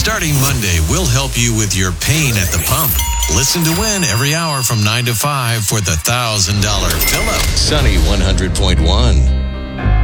Starting Monday, we'll help you with your pain at the pump. Listen to Win every hour from 9 to 5 for the $1,000 fill-up. Sunny 100.1.